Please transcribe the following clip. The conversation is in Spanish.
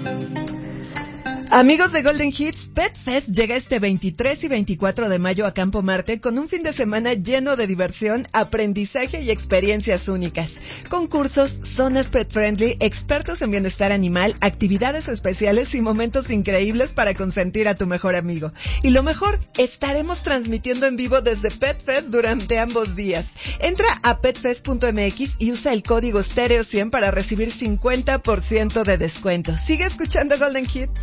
Amigos de Golden Hits, Pet Fest llega este 23 y 24 de mayo a Campo Marte con un fin de semana lleno de diversión, aprendizaje y experiencias únicas. Concursos, zonas pet friendly, expertos en bienestar animal, actividades especiales y momentos increíbles para consentir a tu mejor amigo. Y lo mejor, estaremos transmitiendo en vivo desde Pet Fest durante ambos días. Entra a petfest.mx y usa el código Stereo 100 para recibir 50% de descuento. Sigue escuchando Golden Hits.